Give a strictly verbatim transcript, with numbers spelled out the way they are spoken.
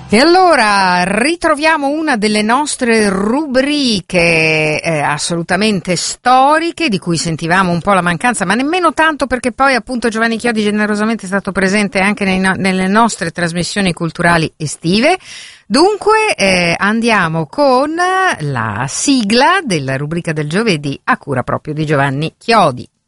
E allora ritroviamo una delle nostre rubriche eh, assolutamente storiche, di cui sentivamo un po' la mancanza, ma nemmeno tanto, perché poi appunto Giovanni Chiodi generosamente è stato presente anche nei no- nelle nostre trasmissioni culturali estive. Dunque eh, andiamo con la sigla della rubrica del giovedì a cura proprio di Giovanni Chiodi.